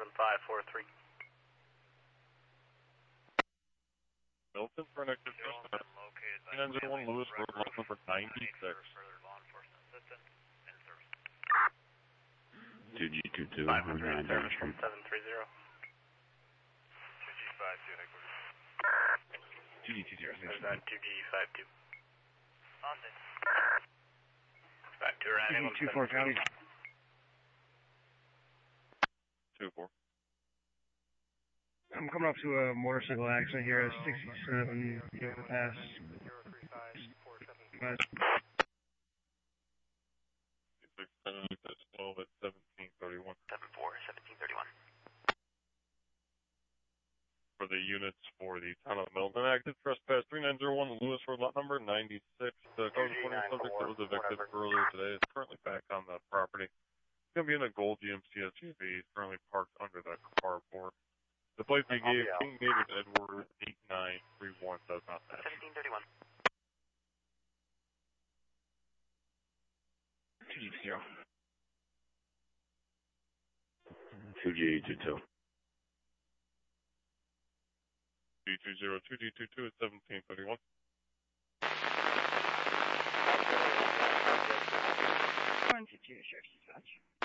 7543. Milton for an active trespass. 901 Lewis Road, lot number 96. 2G22, I'm 9 damage from 730. 2G20. 2G52. Back to Randy. 2-4 County. 2-4. I'm coming up to a motorcycle accident here at 67 pass. 12 at 1731. 1731. For the units for the town of Milton, active trespass 3901 Lewis Road, lot number 96. The car reporting subject that was evicted earlier today is currently back on the property. It's going to be in a gold GMC SUV. It's currently parked under the carport. The plate they gave King David Edward 8931 does not match. 1731. 2G0. 2G22. D20 2D22 at 1731. One to two, Sheriff's Dispatch.